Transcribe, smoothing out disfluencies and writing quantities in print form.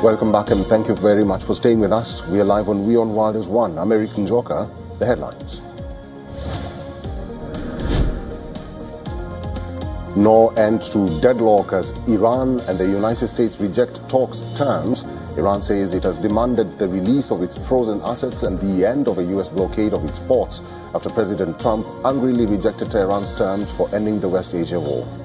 Welcome back and thank you very much for staying with us. We are live on WION World is One. I'm Eric Njoka. The headlines. No end to deadlock as Iran and the United States reject talks terms. Iran says it has demanded the release of its frozen assets and the end of a U.S. blockade of its ports after President Trump angrily rejected Tehran's terms for ending the West Asia war.